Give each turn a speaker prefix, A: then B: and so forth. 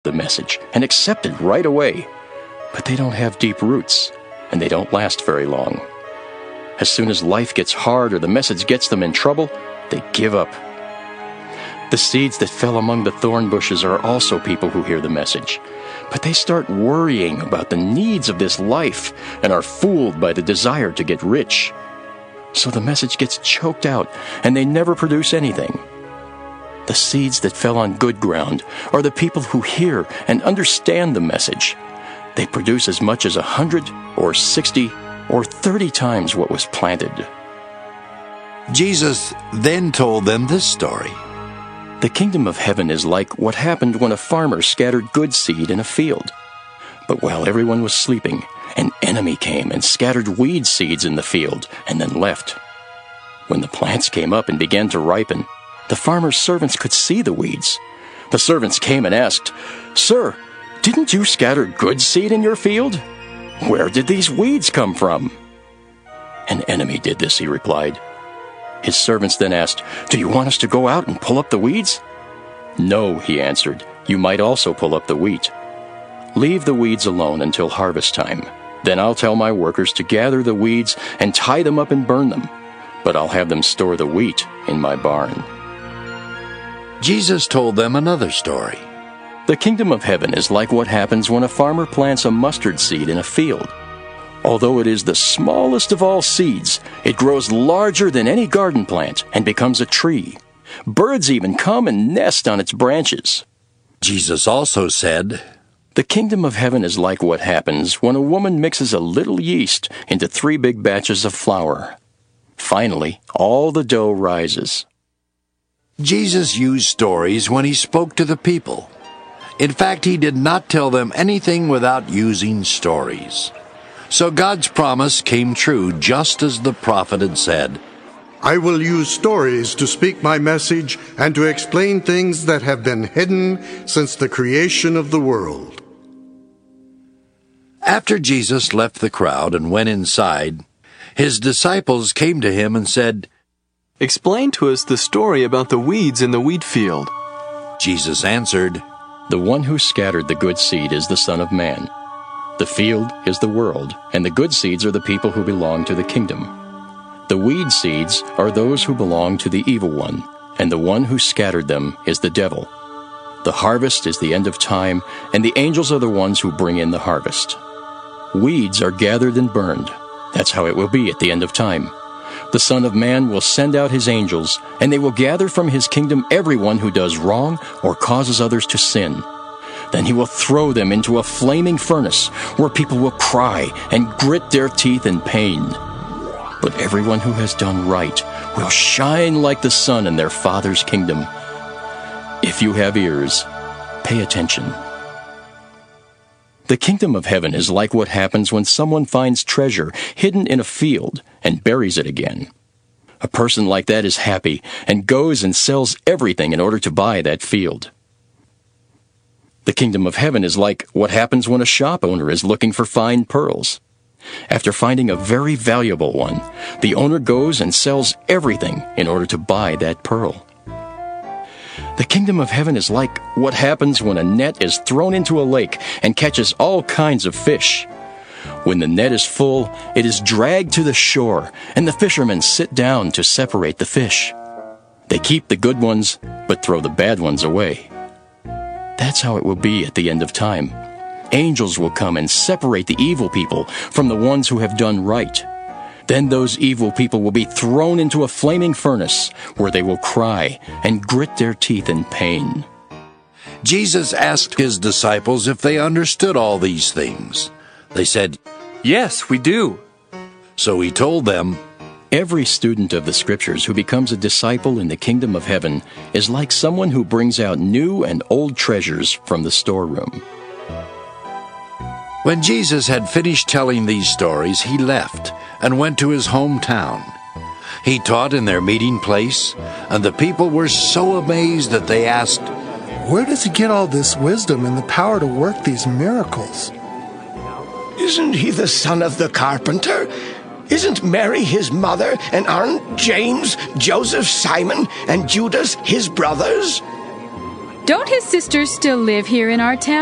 A: the message and accept it right away. But they don't have deep roots, and they don't last very long. As soon as life gets hard or the message gets them in trouble, they give up. The seeds that fell among the thorn bushes are also people who hear the message, but they start worrying about the needs of this life and are fooled by the desire to get rich. So the message gets choked out, and they never produce anything. The seeds that fell on good ground are the people who hear and understand the message. They produce as much as 100 or 60 or 30 times what was planted.
B: Jesus then told them this story.
A: The kingdom of heaven is like what happened when a farmer scattered good seed in a field. But while everyone was sleeping, an enemy came and scattered weed seeds in the field and then left. When the plants came up and began to ripen, the farmer's servants could see the weeds. The servants came and asked, "Sir, didn't you scatter good seed in your field? Where did these weeds come from?" "An enemy did this," he replied. His servants then asked, "Do you want us to go out and pull up the weeds?" "No," he answered. "You might also pull up the wheat. Leave the weeds alone until harvest time. Then I'll tell my workers to gather the weeds and tie them up and burn them. But I'll have them store the wheat in my barn."
B: Jesus told them another story.
A: The kingdom of heaven is like what happens when a farmer plants a mustard seed in a field. Although it is the smallest of all seeds, it grows larger than any garden plant and becomes a tree. Birds even come and nest on its branches.
B: Jesus also said,
A: The kingdom of heaven is like what happens when a woman mixes a little yeast into 3 big batches of flour. Finally, all the dough rises.
B: Jesus used stories when he spoke to the people. In fact, he did not tell them anything without using stories. So God's promise came true just as the prophet had said.
C: I will use stories to speak my message and to explain things that have been hidden since the creation of the world.
B: After Jesus left the crowd and went inside, his disciples came to him and said,
D: "Explain to us the story about the weeds in the wheat field."
B: Jesus answered,
A: The one who scattered the good seed is the Son of Man. The field is the world, and the good seeds are the people who belong to the kingdom. The weed seeds are those who belong to the evil one, and the one who scattered them is the devil. The harvest is the end of time, and the angels are the ones who bring in the harvest. Weeds are gathered and burned. That's how it will be at the end of time. The Son of Man will send out his angels, and they will gather from his kingdom everyone who does wrong or causes others to sin. Then he will throw them into a flaming furnace, where people will cry and grit their teeth in pain. But everyone who has done right will shine like the sun in their Father's kingdom. If you have ears, pay attention. The kingdom of heaven is like what happens when someone finds treasure hidden in a field and buries it again. A person like that is happy and goes and sells everything in order to buy that field. The kingdom of heaven is like what happens when a shop owner is looking for fine pearls. After finding a very valuable one, the owner goes and sells everything in order to buy that pearl. The kingdom of heaven is like what happens when a net is thrown into a lake and catches all kinds of fish. When the net is full, it is dragged to the shore, and the fishermen sit down to separate the fish. They keep the good ones, but throw the bad ones away. That's how it will be at the end of time. Angels will come and separate the evil people from the ones who have done right. Then those evil people will be thrown into a flaming furnace, where they will cry and grit their teeth in pain.
B: Jesus asked his disciples if they understood all these things. They said,
D: "Yes, we do."
B: So he told them,
A: Every student of the Scriptures who becomes a disciple in the kingdom of heaven is like someone who brings out new and old treasures from the storeroom.
B: When Jesus had finished telling these stories, he left and went to his hometown. He taught in their meeting place, and the people were so amazed that they asked,
E: "Where does he get all this wisdom and the power to work these miracles?"
F: Isn't he the son of the carpenter? Isn't Mary his mother, and aren't James, Joseph, Simon, and Judas his brothers?
G: Don't his sisters still live here in our town?